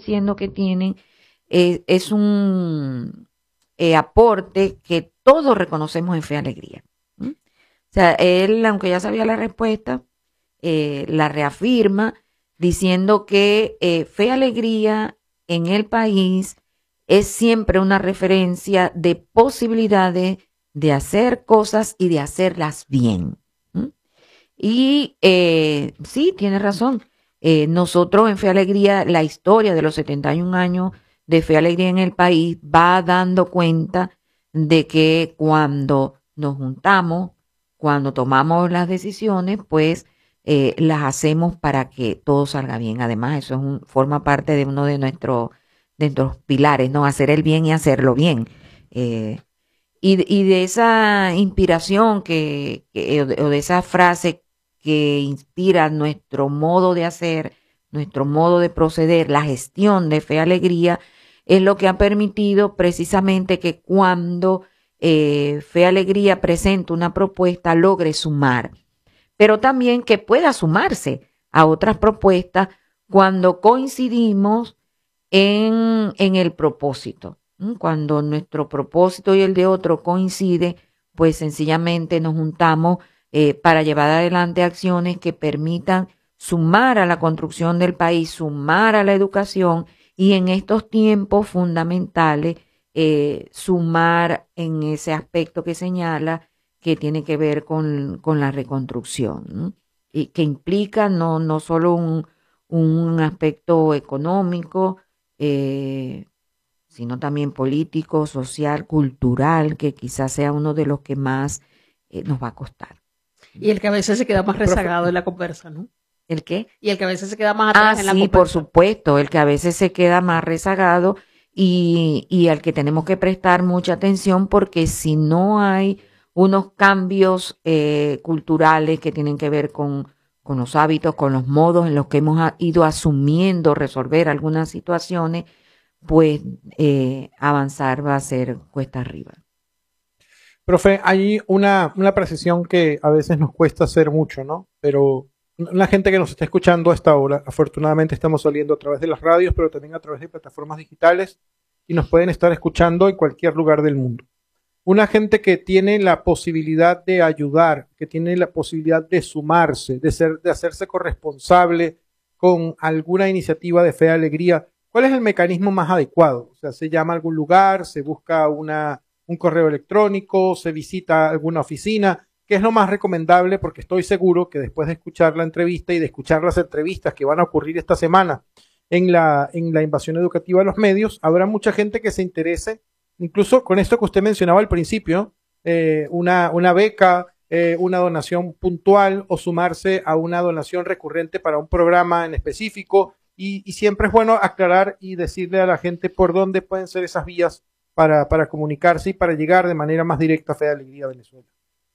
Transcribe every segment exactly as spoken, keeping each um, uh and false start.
diciendo que tienen eh, es un eh, aporte que todos reconocemos en Fe y Alegría. ¿Mm? O sea, él, aunque ya sabía la respuesta, eh, la reafirma diciendo que eh, Fe y Alegría en el país es siempre una referencia de posibilidades de hacer cosas y de hacerlas bien. ¿Mm? Y eh, sí, tiene razón. Eh, nosotros en Fe y Alegría, la historia de los setenta y un años de Fe y Alegría en el país va dando cuenta de que cuando nos juntamos, cuando tomamos las decisiones, pues eh, las hacemos para que todo salga bien. Además, eso es un, forma parte de uno de nuestros, de nuestros pilares, ¿no? Hacer el bien y hacerlo bien. Eh, y, y de esa inspiración que, que o, de, o de esa frase que inspira nuestro modo de hacer, nuestro modo de proceder, la gestión de Fe y Alegría, es lo que ha permitido precisamente que cuando eh, Fe y Alegría presenta una propuesta logre sumar, pero también que pueda sumarse a otras propuestas cuando coincidimos en, en el propósito. Cuando nuestro propósito y el de otro coincide, pues sencillamente nos juntamos eh, para llevar adelante acciones que permitan sumar a la construcción del país, sumar a la educación y en estos tiempos fundamentales eh, sumar en ese aspecto que señala que tiene que ver con, con la reconstrucción, ¿no? Y que implica no, no solo un, un aspecto económico, eh, sino también político, social, cultural, que quizás sea uno de los que más eh, nos va a costar. Y el que a veces se queda más rezagado en la conversa, ¿no? ¿El qué? Y el que a veces se queda más atrás ah, en la sí, conversa. por supuesto, el que a veces se queda más rezagado y, y al que tenemos que prestar mucha atención porque si no hay unos cambios eh, culturales que tienen que ver con, con los hábitos, con los modos en los que hemos a, ido asumiendo resolver algunas situaciones, pues eh, avanzar va a ser cuesta arriba. Profe, hay una, una precisión que a veces nos cuesta hacer mucho, ¿no? Pero la gente que nos está escuchando hasta ahora, afortunadamente estamos saliendo a través de las radios, pero también a través de plataformas digitales y nos pueden estar escuchando en cualquier lugar del mundo. Una gente que tiene la posibilidad de ayudar, que tiene la posibilidad de sumarse, de, ser, de hacerse corresponsable con alguna iniciativa de Fe y Alegría, ¿cuál es el mecanismo más adecuado? O sea, ¿se llama a algún lugar, se busca una, un correo electrónico, se visita alguna oficina? ¿Qué es lo más recomendable? Porque estoy seguro que después de escuchar la entrevista y de escuchar las entrevistas que van a ocurrir esta semana en la, en la invasión educativa de los medios, habrá mucha gente que se interese, incluso con esto que usted mencionaba al principio, eh, una, una beca, eh, una donación puntual o sumarse a una donación recurrente para un programa en específico. Y, y siempre es bueno aclarar y decirle a la gente por dónde pueden ser esas vías para, para comunicarse y para llegar de manera más directa a Fe y Alegría Venezuela.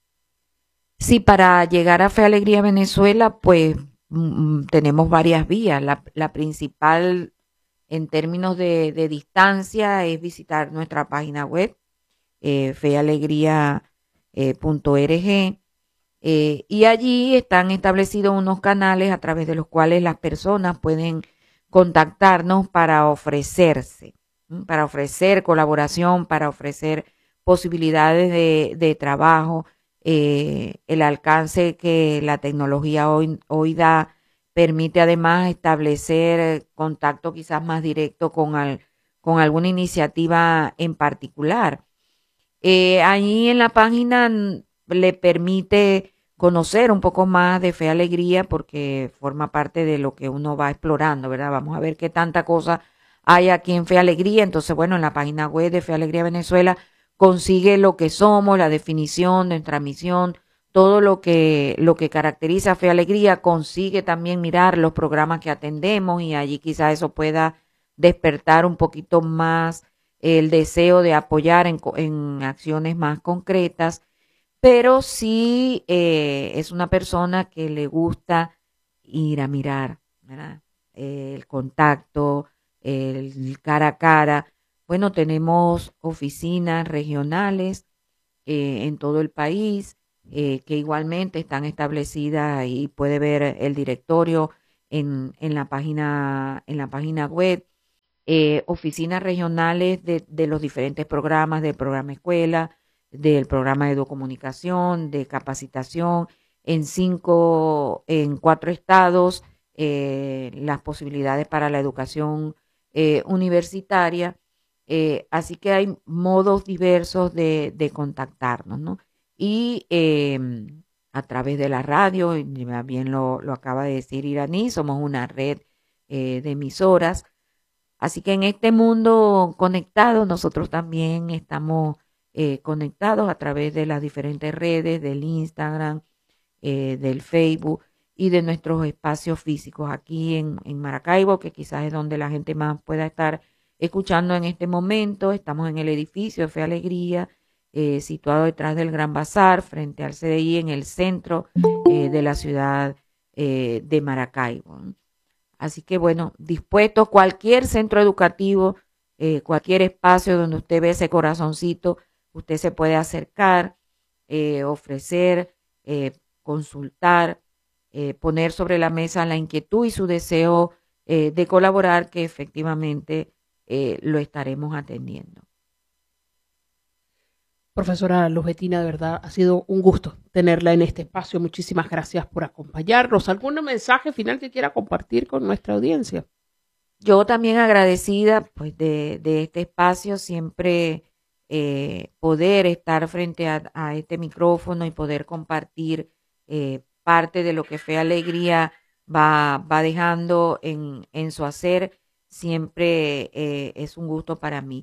Sí, para llegar a Fe y Alegría Venezuela, pues mm, tenemos varias vías. La, la principal en términos de, de distancia es visitar nuestra página web, eh, fe y alegría punto org, eh, y allí están establecidos unos canales a través de los cuales las personas pueden contactarnos para ofrecerse, ¿m? para ofrecer colaboración, para ofrecer posibilidades de, de trabajo. Eh, el alcance que la tecnología hoy, hoy da permite además establecer contacto quizás más directo con, al, con alguna iniciativa en particular. Eh, ahí en la página le permite conocer un poco más de Fe y Alegría porque forma parte de lo que uno va explorando, ¿verdad? Vamos a ver qué tanta cosa hay aquí en Fe y Alegría. Entonces, bueno, en la página web de Fe y Alegría Venezuela consigue lo que somos, la definición de nuestra misión, todo lo que, lo que caracteriza a Fe y Alegría, consigue también mirar los programas que atendemos y allí quizá eso pueda despertar un poquito más el deseo de apoyar en, en acciones más concretas, pero sí eh, es una persona que le gusta ir a mirar, ¿verdad? El contacto, el cara a cara. Bueno, tenemos oficinas regionales eh, en todo el país eh, que igualmente están establecidas y puede ver el directorio en, en la página en la página web. eh, oficinas regionales de, de los diferentes programas, del programa escuela, del programa de educomunicación, de capacitación, en cinco, en cuatro estados, eh, las posibilidades para la educación eh, universitaria. Eh, así que hay modos diversos de, de contactarnos, ¿no? Y eh, a través de la radio, y bien lo, lo acaba de decir Iraní, somos una red eh, de emisoras. Así que en este mundo conectado, nosotros también estamos eh, conectados a través de las diferentes redes, del Instagram, eh, del Facebook y de nuestros espacios físicos aquí en, en Maracaibo, que quizás es donde la gente más pueda estar escuchando en este momento. Estamos en el edificio de Fe Alegría, eh, situado detrás del Gran Bazar, frente al C D I, en el centro eh, de la ciudad eh, de Maracaibo. Así que bueno, dispuesto cualquier centro educativo, eh, cualquier espacio donde usted ve ese corazoncito, usted se puede acercar, eh, ofrecer, eh, consultar, eh, poner sobre la mesa la inquietud y su deseo eh, de colaborar, que efectivamente eh, lo estaremos atendiendo. Profesora Luz Betina, de verdad ha sido un gusto tenerla en este espacio. Muchísimas gracias por acompañarnos. ¿Algún mensaje final que quiera compartir con nuestra audiencia? Yo también agradecida pues de, de este espacio, siempre eh, poder estar frente a, a este micrófono y poder compartir eh, parte de lo que Fe Alegría va, va dejando en, en su hacer, siempre eh, es un gusto para mí.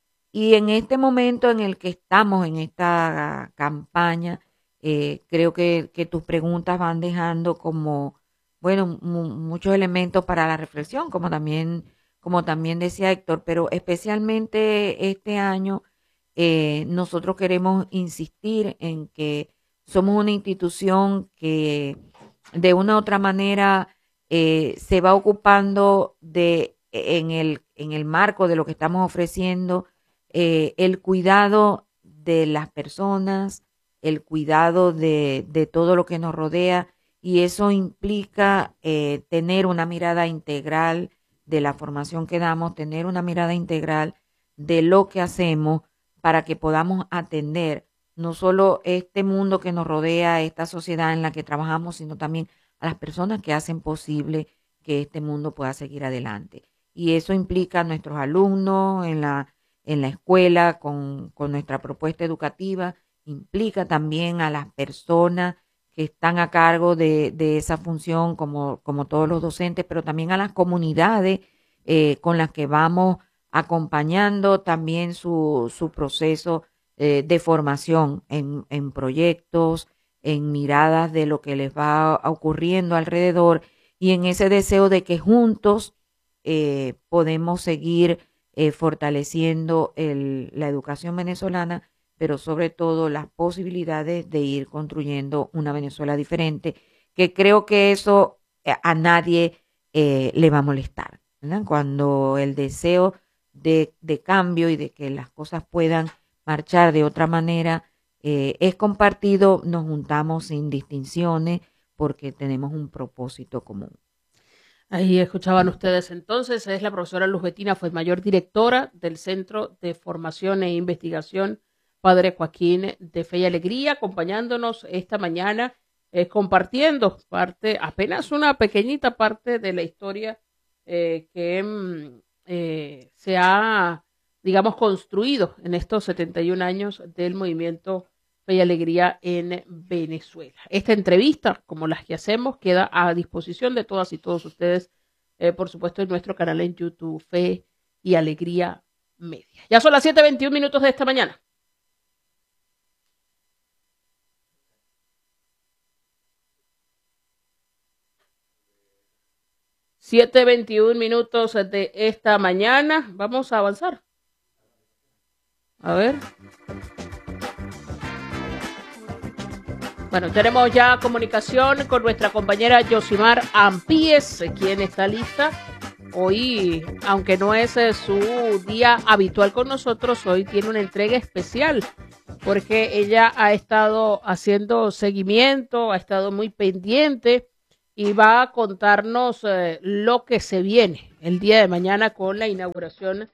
Y en este momento en el que estamos en esta campaña, eh, creo que, que tus preguntas van dejando como, bueno, muchos elementos para la reflexión, como también, como también decía Héctor, pero especialmente este año eh, nosotros queremos insistir en que somos una institución que de una u otra manera eh, se va ocupando de, en el, en el marco de lo que estamos ofreciendo, Eh, el cuidado de las personas, el cuidado de, de todo lo que nos rodea, y eso implica eh, tener una mirada integral de la formación que damos, tener una mirada integral de lo que hacemos para que podamos atender no solo este mundo que nos rodea, esta sociedad en la que trabajamos, sino también a las personas que hacen posible que este mundo pueda seguir adelante. Y eso implica a nuestros alumnos en la en la escuela, con, con nuestra propuesta educativa, implica también a las personas que están a cargo de, de esa función, como, como todos los docentes, pero también a las comunidades eh, con las que vamos acompañando también su, su proceso eh, de formación en, en proyectos, en miradas de lo que les va ocurriendo alrededor, y en ese deseo de que juntos eh, podemos seguir Eh, fortaleciendo el, la educación venezolana, pero sobre todo las posibilidades de ir construyendo una Venezuela diferente, que creo que eso eh, a nadie eh, le va a molestar, ¿verdad? Cuando el deseo de, de cambio y de que las cosas puedan marchar de otra manera eh, es compartido, nos juntamos sin distinciones porque tenemos un propósito común. Ahí escuchaban ustedes entonces, es la profesora Luz Betina, fue mayor directora del Centro de Formación e Investigación Padre Joaquín de Fe y Alegría, acompañándonos esta mañana, eh, compartiendo parte, apenas una pequeñita parte de la historia eh, que eh, se ha, digamos, construido en estos setenta y un años del movimiento Fe y Alegría en Venezuela. Esta entrevista, como las que hacemos, queda a disposición de todas y todos ustedes, eh, por supuesto, en nuestro canal en YouTube, Fe y Alegría Media. Ya son las siete veintiún minutos de esta mañana. siete veintiún minutos de esta mañana. Vamos a avanzar. A ver. Bueno, tenemos ya comunicación con nuestra compañera Yosimar Ampíes, quien está lista. Hoy, aunque no es su día habitual con nosotros, hoy tiene una entrega especial porque ella ha estado haciendo seguimiento, ha estado muy pendiente y va a contarnos eh, lo que se viene el día de mañana con la inauguración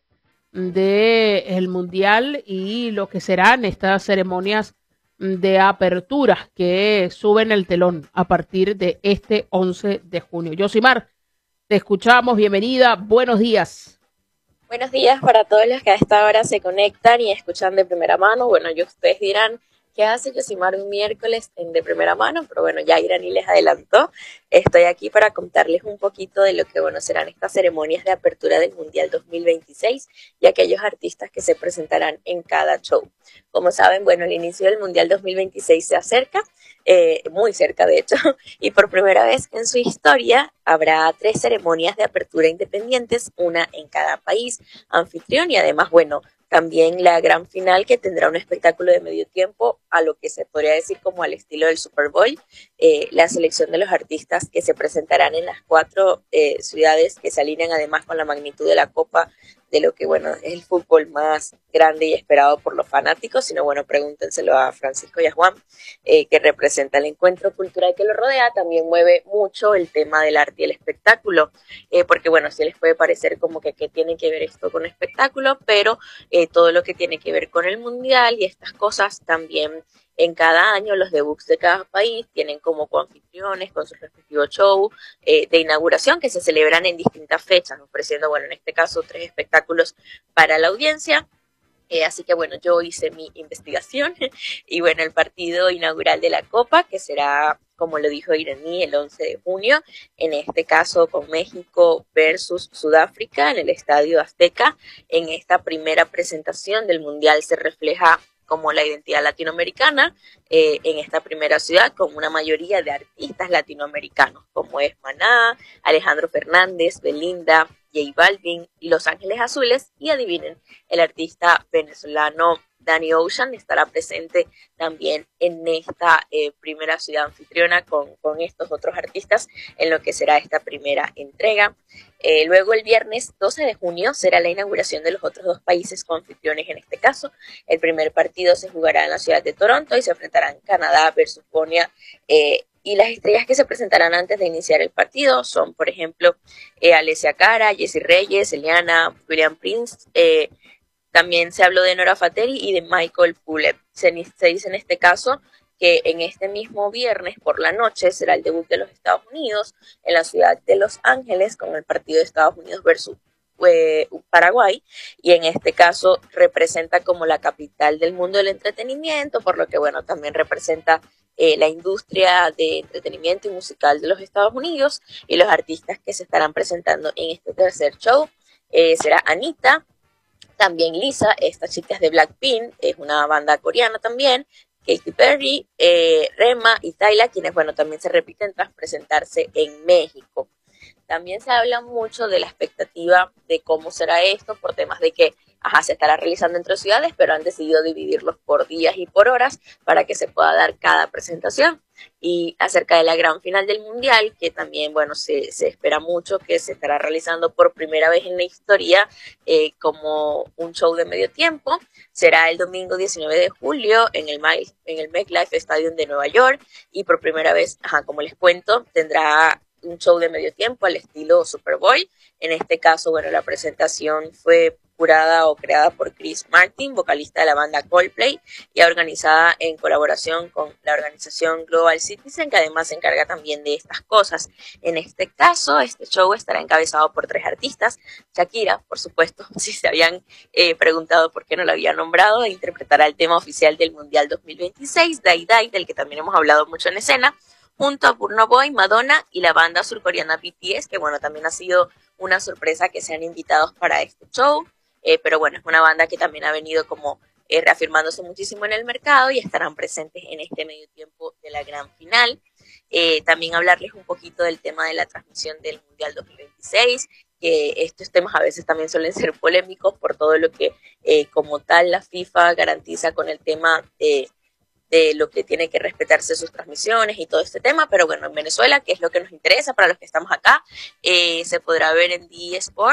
del Mundial y lo que serán estas ceremonias de apertura que suben el telón a partir de este once de junio. Yosimar, te escuchamos, bienvenida, buenos días. Buenos días para todos los que a esta hora se conectan y escuchan de primera mano. Bueno, yo ustedes dirán, ¿qué hace Yosimar un miércoles en de primera mano? Pero bueno, ya Irani les adelantó. Estoy aquí para contarles un poquito de lo que, bueno, serán estas ceremonias de apertura del Mundial dos mil veintiséis y aquellos artistas que se presentarán en cada show. Como saben, bueno, el inicio del Mundial dos mil veintiséis se acerca, eh, muy cerca de hecho, y por primera vez en su historia habrá tres ceremonias de apertura independientes, una en cada país anfitrión y además, bueno, también la gran final que tendrá un espectáculo de medio tiempo a lo que se podría decir como al estilo del Super Bowl, eh, la selección de los artistas que se presentarán en las cuatro eh, ciudades que se alinean además con la magnitud de la Copa, de lo que, bueno, es el fútbol más grande y esperado por los fanáticos, sino, bueno, pregúntenselo a Francisco y a Juan, eh, que representa el encuentro cultural que lo rodea. También mueve mucho el tema del arte y el espectáculo, eh, porque, bueno, sí les puede parecer como que qué tiene que ver esto con espectáculo, pero eh, todo lo que tiene que ver con el mundial y estas cosas también. En cada año los debuts de cada país tienen como coanfitriones con sus respectivos shows eh, de inauguración que se celebran en distintas fechas, ofreciendo, bueno, en este caso tres espectáculos para la audiencia. Eh, así que bueno, yo hice mi investigación y bueno, el partido inaugural de la Copa, que será, como lo dijo Irani, el once de junio, en este caso con México versus Sudáfrica en el Estadio Azteca. En esta primera presentación del Mundial se refleja como la identidad latinoamericana eh, en esta primera ciudad, con una mayoría de artistas latinoamericanos, como es Maná, Alejandro Fernández, Belinda, J Balvin, Los Ángeles Azules, y adivinen, el artista venezolano Danny Ocean estará presente también en esta eh, primera ciudad anfitriona con, con estos otros artistas en lo que será esta primera entrega. Eh, luego el viernes doce de junio será la inauguración de los otros dos países coanfitriones en este caso. El primer partido se jugará en la ciudad de Toronto y se enfrentarán Canadá versus Polonia. Eh, y las estrellas que se presentarán antes de iniciar el partido son, por ejemplo, eh, Alessia Cara, Jessie Reyes, Eliana, William Prince. Eh, también se habló de Nora Fateri y de Michael Pullep. Se, se dice en este caso que en este mismo viernes por la noche será el debut de los Estados Unidos en la ciudad de Los Ángeles con el partido de Estados Unidos versus eh, Paraguay, y en este caso representa como la capital del mundo del entretenimiento, por lo que bueno, también representa eh, la industria de entretenimiento y musical de los Estados Unidos, y los artistas que se estarán presentando en este tercer show eh, será Anita, también Lisa, esta chica es de Blackpink, es una banda coreana también, Katy Perry, eh, Rema y Tyla, quienes, bueno, también se repiten tras presentarse en México. También se habla mucho de la expectativa de cómo será esto, por temas de que ajá, se estará realizando entre ciudades, pero han decidido dividirlos por días y por horas para que se pueda dar cada presentación. Y acerca de la gran final del Mundial, que también, bueno, se, se espera mucho, que se estará realizando por primera vez en la historia eh, como un show de medio tiempo. Será el domingo diecinueve de julio en el, en el MetLife Stadium de Nueva York, y por primera vez, ajá, como les cuento, tendrá un show de medio tiempo al estilo Super Bowl. En este caso, bueno, la presentación fue curada o creada por Chris Martin, vocalista de la banda Coldplay, y organizada en colaboración con la organización Global Citizen, que además se encarga también de estas cosas. En este caso, este show estará encabezado por tres artistas. Shakira, por supuesto, si se habían eh, preguntado por qué no la había nombrado, interpretará el tema oficial del Mundial dos mil veintiséis, Die Die, del que también hemos hablado mucho en escena, junto a Burna Boy, Madonna y la banda surcoreana B T S, que bueno, también ha sido una sorpresa que sean invitados para este show. Eh, pero bueno, es una banda que también ha venido como eh, reafirmándose muchísimo en el mercado y estarán presentes en este medio tiempo de la gran final. Eh, también hablarles un poquito del tema de la transmisión del Mundial dos mil veintiséis, que estos temas a veces también suelen ser polémicos por todo lo que eh, como tal la FIFA garantiza con el tema de, de lo que tiene que respetarse sus transmisiones y todo este tema. Pero bueno, en Venezuela, que es lo que nos interesa para los que estamos acá, eh, se podrá ver en D Sport.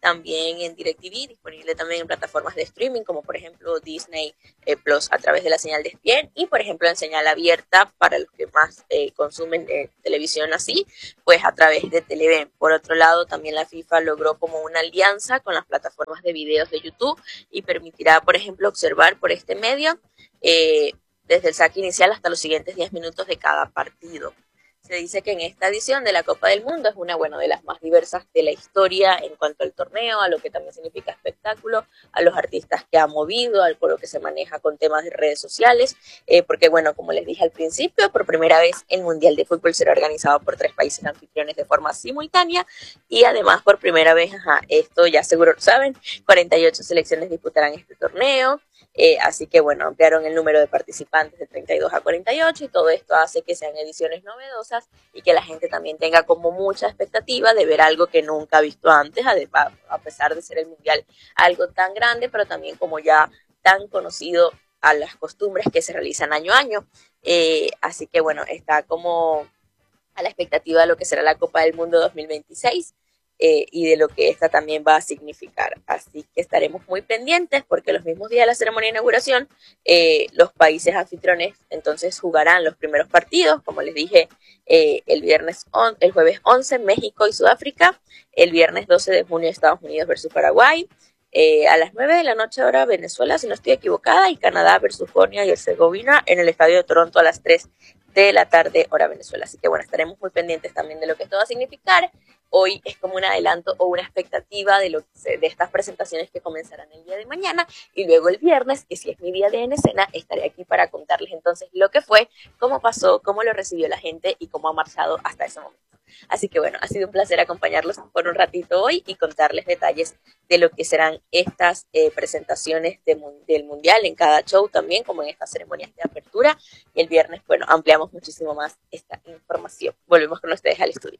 también en DirecTV, disponible también en plataformas de streaming como por ejemplo Disney eh, Plus a través de la señal de E S P N y por ejemplo en señal abierta para los que más eh, consumen eh, televisión así, pues a través de Televen. Por otro lado, también la FIFA logró como una alianza con las plataformas de videos de YouTube y permitirá, por ejemplo, observar por este medio eh, desde el saque inicial hasta los siguientes diez minutos de cada partido. Se dice que en esta edición de la Copa del Mundo es una, bueno, de las más diversas de la historia en cuanto al torneo, a lo que también significa espectáculo, a los artistas que ha movido, al por lo que se maneja con temas de redes sociales, eh, porque bueno, como les dije al principio, por primera vez el Mundial de Fútbol será organizado por tres países anfitriones de forma simultánea y además por primera vez, ajá, esto ya seguro lo saben, cuarenta y ocho selecciones disputarán este torneo. Eh, así que bueno, ampliaron el número de participantes de treinta y dos a cuarenta y ocho y todo esto hace que sean ediciones novedosas y que la gente también tenga como mucha expectativa de ver algo que nunca ha visto antes, a, a pesar de ser el mundial algo tan grande, pero también como ya tan conocido a las costumbres que se realizan año a año. Eh, así que bueno, está como a la expectativa de lo que será la Copa del Mundo dos mil veintiséis. Eh, y de lo que esta también va a significar. Así que estaremos muy pendientes porque los mismos días de la ceremonia de inauguración, eh, los países anfitriones entonces jugarán los primeros partidos, como les dije, eh, el viernes on, el jueves once, México y Sudáfrica, el viernes doce de junio, Estados Unidos versus Paraguay, eh, a las nueve de la noche hora Venezuela, si no estoy equivocada, y Canadá versus Bosnia y Herzegovina en el estadio de Toronto a las tres de la tarde hora Venezuela. Así que bueno, estaremos muy pendientes también de lo que esto va a significar. Hoy es como un adelanto o una expectativa de, lo que se, de estas presentaciones que comenzarán el día de mañana y luego el viernes, que si es mi día de en escena, estaré aquí para contarles entonces lo que fue, cómo pasó, cómo lo recibió la gente y cómo ha marchado hasta ese momento. Así que bueno, ha sido un placer acompañarlos por un ratito hoy y contarles detalles de lo que serán estas eh, presentaciones de, del Mundial en cada show también, como en estas ceremonias de apertura. Y el viernes, bueno, ampliamos muchísimo más esta información. Volvemos con ustedes al estudio.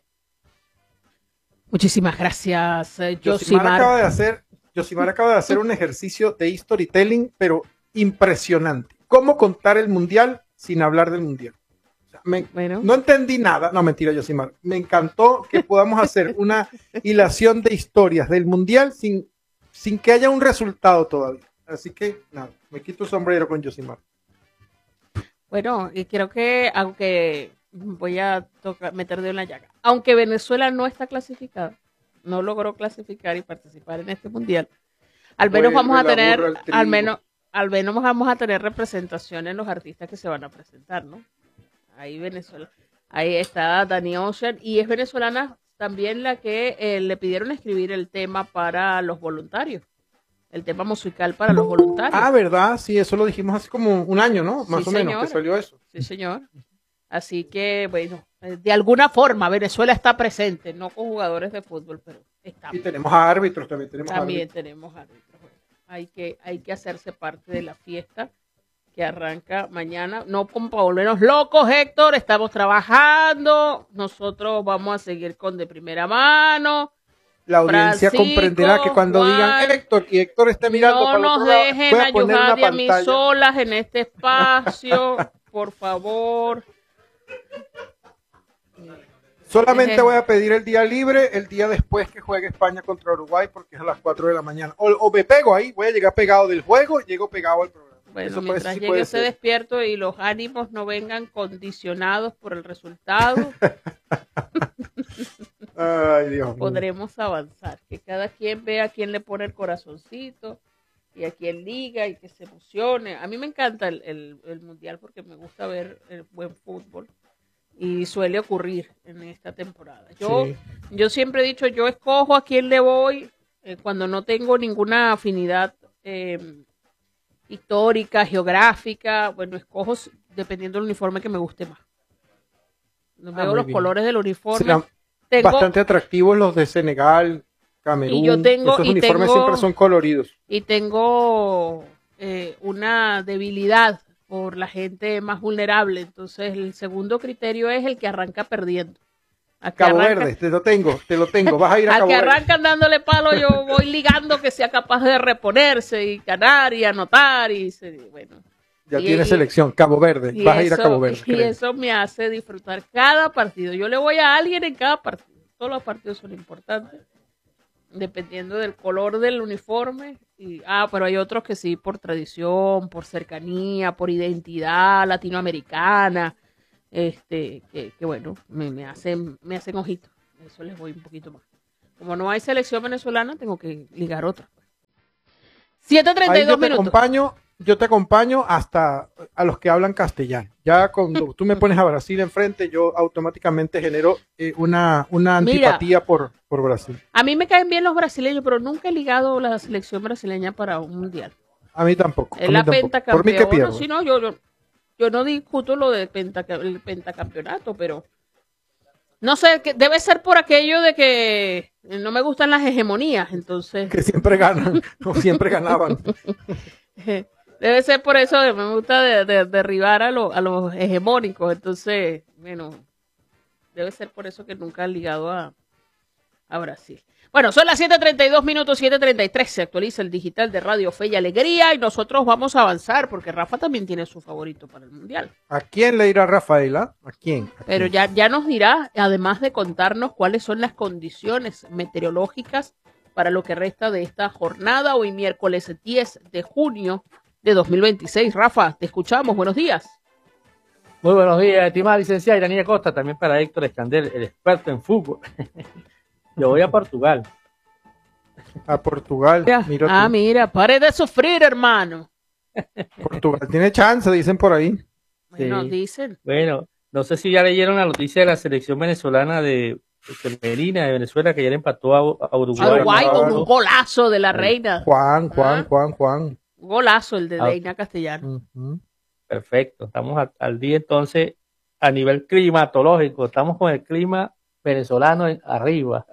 Muchísimas gracias, eh, Yosimar. Yosimar acaba de hacer, Yosimar acaba de hacer un ejercicio de storytelling, pero impresionante. ¿Cómo contar el Mundial sin hablar del Mundial? O sea, me, bueno. No entendí nada. No, mentira, Yosimar. Me encantó que podamos hacer una hilación de historias del Mundial sin, sin que haya un resultado todavía. Así que, nada, me quito el sombrero con Yosimar. Bueno, y creo que, aunque voy a tocar, meter de una llaga, aunque Venezuela no está clasificada, no logró clasificar y participar en este mundial, al menos Vuelve vamos a tener, al, al menos, al menos vamos a tener representación en los artistas que se van a presentar, ¿no? Ahí Venezuela, ahí está Dani Ocean, y es venezolana también la que eh, le pidieron escribir el tema para los voluntarios. El tema musical para los voluntarios. Ah, ¿verdad? Sí, eso lo dijimos hace como un año, ¿no? Más sí, o menos, señor. Que salió eso. Sí, señor. Así que, bueno, de alguna forma Venezuela está presente, no con jugadores de fútbol, pero estamos. Y tenemos árbitros también. Tenemos también árbitros. tenemos árbitros. Bueno, hay, que, hay que hacerse parte de la fiesta que arranca mañana. No como para volvernos locos, Héctor, estamos trabajando. Nosotros vamos a seguir con De Primera Mano. La audiencia Francisco, comprenderá que cuando Juan, digan Héctor y Héctor esté mirando no para el otro nos lado, dejen voy a a poner Yohadi una a mí pantalla. solas en este espacio, por favor. Solamente voy a pedir el día libre el día después que juegue España contra Uruguay porque es a las cuatro de la mañana. O, o me pego ahí, voy a llegar pegado del juego y llego pegado al programa. Bueno, Eso mientras puede, sí llegue ese despierto y los ánimos no vengan condicionados por el resultado. Ay, Dios mío. Podremos avanzar, que cada quien vea a quién le pone el corazoncito y a quién liga y que se emocione. A mí me encanta el, el, el mundial porque me gusta ver el buen fútbol y suele ocurrir en esta temporada. Yo, sí. yo siempre he dicho, yo escojo a quién le voy eh, cuando no tengo ninguna afinidad eh, histórica, geográfica. Bueno, escojo dependiendo del uniforme que me guste más. No ah, veo los bien. colores del uniforme. Sí, Tengo, bastante atractivos los de Senegal, Camerún. Y yo tengo, Estos y uniformes tengo, siempre son coloridos. Y tengo eh, una debilidad por la gente más vulnerable. Entonces, el segundo criterio es el que arranca perdiendo. Cabo arranca, Verde, te lo tengo, te lo tengo. Vas a ir a al Cabo que Verde. arrancan dándole palo, yo voy ligando que sea capaz de reponerse y ganar y anotar. Y se, bueno. Ya y, tiene y, selección, Cabo Verde, vas eso, a ir a Cabo Verde. Y creo. eso me hace disfrutar cada partido. Yo le voy a alguien en cada partido. Todos los partidos son importantes. dependiendo del color del uniforme. Y, ah, pero hay otros que sí, por tradición, por cercanía, por identidad latinoamericana, este, que, que bueno, me, me hacen, me hacen ojitos. Eso les voy un poquito más. Como no hay selección venezolana, tengo que ligar otra. siete treinta y Ahí yo dos te minutos. acompaño, yo te acompaño hasta a los que hablan castellano. Ya cuando tú me pones a Brasil enfrente, yo automáticamente genero eh, una, una Mira, antipatía por, por Brasil. a mí me caen bien los brasileños, pero nunca he ligado la selección brasileña para un mundial. A mí tampoco. Es a mí la tampoco. Por mí que pentacampeona, pierdo. si no, yo, yo, yo no discuto lo del pentaca- el pentacampeonato, pero no sé, que debe ser por aquello de que no me gustan las hegemonías, entonces Que siempre ganan, o siempre ganaban. debe ser por eso que me gusta de- de- derribar a, lo- a los hegemónicos, entonces, bueno, debe ser por eso que nunca he ligado a, a Brasil. Bueno, son las siete treinta y dos minutos, siete treinta y tres, se actualiza el digital de Radio Fe y Alegría y nosotros vamos a avanzar porque Rafa también tiene su favorito para el Mundial. ¿A quién le irá Rafaela? ¿A quién? ¿A Pero quién? ya, ya nos dirá, además de contarnos cuáles son las condiciones meteorológicas para lo que resta de esta jornada, hoy miércoles diez de junio de dos mil veintiséis. Rafa, te escuchamos, buenos días. Muy buenos días, estimada licenciada Iranía Costa, también para Héctor Escandel, el experto en fútbol. Yo voy a Portugal. A Portugal. Mira ah, tú. mira, pare de sufrir, hermano. Portugal tiene chance, dicen por ahí. Bueno, Sí. dicen. Bueno, no sé si ya leyeron la noticia de la selección venezolana de femenina de Venezuela que ayer empató a, a Uruguay. Uruguay con claro. un golazo de la Sí. reina. Juan, Juan, Ah. Juan, Juan. Un golazo el de Ah. Reina Castellano. Ujú. Perfecto, estamos a- al día entonces a nivel climatológico, estamos con el clima venezolano en- arriba.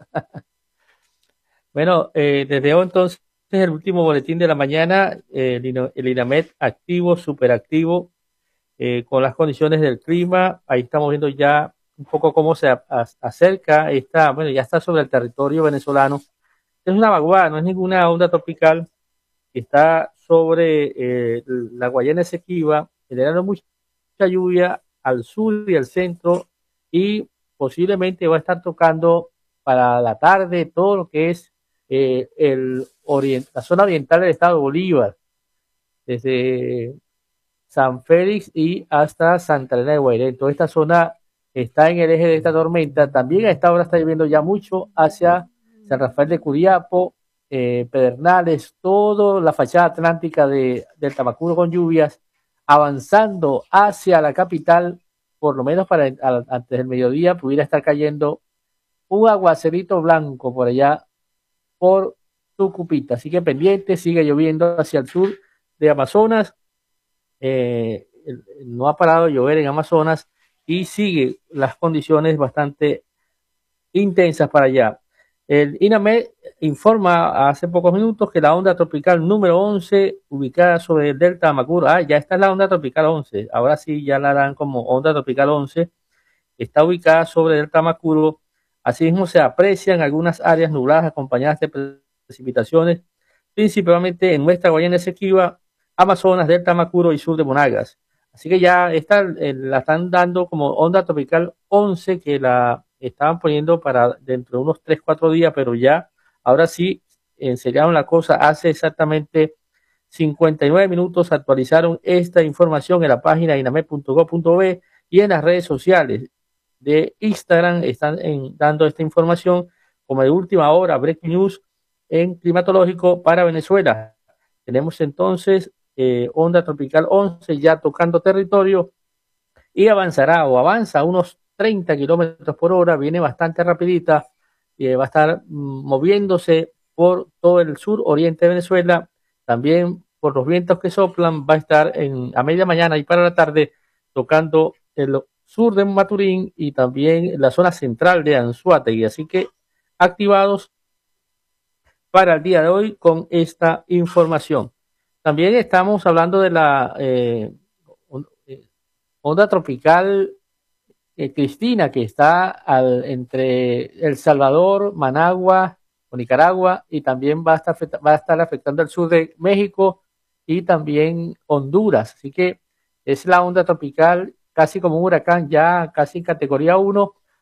Bueno, eh, desde hoy entonces el último boletín de la mañana, eh, el, Ino- el INAMED activo, superactivo, eh, con las condiciones del clima. Ahí estamos viendo ya un poco cómo se a- a- acerca esta, bueno, ya está sobre el territorio venezolano. Es una vaguada, no es ninguna onda tropical, está sobre eh, la Guayana Esequiba, generando mucha lluvia al sur y al centro y posiblemente va a estar tocando para la tarde todo lo que es eh, el orient- la zona oriental del estado de Bolívar, desde San Félix y hasta Santa Elena de Guairén. Toda esta zona está en el eje de esta tormenta. También a esta hora está lloviendo ya mucho hacia San Rafael de Curiapo, eh, Pedernales, toda la fachada atlántica de, del Tamacuro con lluvias, avanzando hacia la capital, por lo menos para al- antes del mediodía pudiera estar cayendo un aguacerito blanco por allá por Tucupita. Así que pendiente, sigue lloviendo hacia el sur de Amazonas. Eh, el- no ha parado de llover en Amazonas y sigue las condiciones bastante intensas para allá. El INAMED informa hace pocos minutos que la onda tropical número once, ubicada sobre el delta Amacuro, ah, ya está la onda tropical once, ahora sí ya la dan como onda tropical once, está ubicada sobre el delta Amacuro. Asimismo se aprecian algunas áreas nubladas acompañadas de precipitaciones, principalmente en nuestra Guayana Esequiba, Amazonas, delta Amacuro y sur de Monagas. Así que ya esta, eh, la están dando como onda tropical once, que la estaban poniendo para dentro de unos tres cuatro días, pero ya, ahora sí, enseñaron la cosa hace exactamente cincuenta y nueve minutos, actualizaron esta información en la página inamed punto gob punto be y en las redes sociales de Instagram están en- dando esta información como de última hora, breaking news en climatológico para Venezuela. Tenemos entonces eh, onda tropical once ya tocando territorio y avanzará o avanza a unos treinta kilómetros por hora, viene bastante rapidita, eh, va a estar mm, moviéndose por todo el sur oriente de Venezuela, también por los vientos que soplan, va a estar en, a media mañana y para la tarde tocando el sur de Maturín y también la zona central de Anzoátegui, así que activados para el día de hoy con esta información. También estamos hablando de la eh, on- eh, onda tropical eh, Cristina, que está al- entre El Salvador, Managua o Nicaragua, y también va a estar, afecta- va a estar afectando el sur de México y también Honduras. Así que es la onda tropical casi como un huracán, ya casi en categoría uno,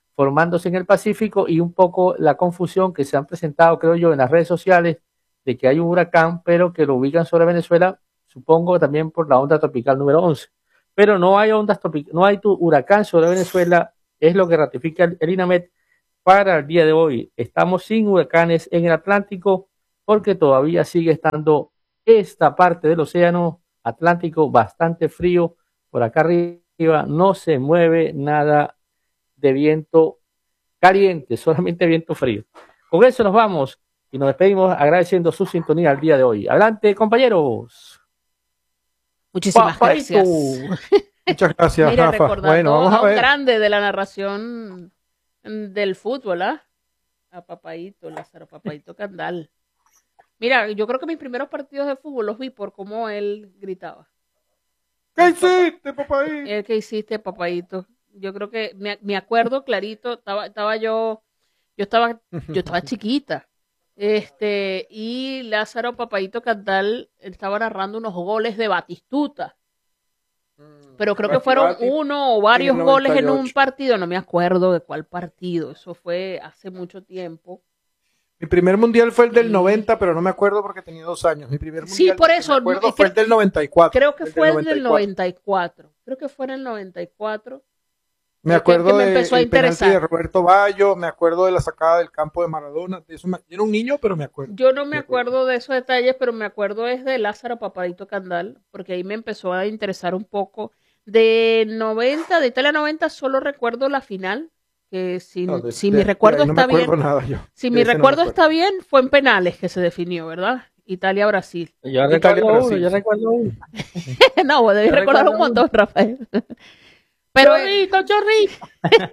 formándose en el Pacífico y un poco la confusión que se han presentado, creo yo, en las redes sociales de que hay un huracán, pero que lo ubican sobre Venezuela, supongo también por la onda tropical número once. Pero no hay ondas tropicales, no hay tu huracán sobre Venezuela, es lo que ratifica el, el INAMET para el día de hoy. Estamos sin huracanes en el Atlántico porque todavía sigue estando esta parte del océano Atlántico bastante frío. Por acá arriba no se mueve nada de viento caliente, solamente viento frío. Con eso nos vamos y nos despedimos agradeciendo su sintonía al día de hoy. Adelante, compañeros. Muchísimas Papaito. gracias. Muchas gracias, Mira, Rafa. recordando Bueno, vamos a a un ver. grande de la narración del fútbol, ¿ah? A Papaito, Lázaro Papaito Candal. Mira, yo creo que mis primeros partidos de fútbol los vi por cómo él gritaba. ¿Qué hiciste, papá? El que hiciste, Papaito. Yo creo que me, me acuerdo clarito, estaba, estaba yo, yo estaba, yo estaba chiquita. Este, y Lázaro Papaito Candal estaba narrando unos goles de Batistuta. Pero creo que fueron uno o varios goles en un partido, no me acuerdo de cuál partido, eso fue hace mucho tiempo. Mi primer mundial fue el del Sí. noventa, pero no me acuerdo porque tenía dos años. Mi primer Sí, mundial por del que eso, me acuerdo es fue que- el del noventa y cuatro. Creo que el fue del en el noventa y cuatro, creo que fue en el noventa y cuatro. Me que- acuerdo que me del empezó a penalti interesar. de Roberto Bayo, me acuerdo de la sacada del campo de Maradona. De eso me- Yo era un niño, pero me acuerdo. Yo no me Me acuerdo. acuerdo de esos detalles, pero me acuerdo es de Lázaro Papaito Candal, porque ahí me empezó a interesar un poco. De noventa, de Italia noventa, solo recuerdo la final, que si, No, de- si de- mi de recuerdo ahí no está me acuerdo bien, nada yo. si De mi ese no me recuerdo acuerdo. está bien, fue en penales que se definió, ¿verdad? Italia-Brasil. Yo Italia, recuerdo uno, Brasil, yo sí. recuerdo uno. No, vos debés Yo recordar un recuerdo montón, Rafael. Pero, Chorrito, chorrito.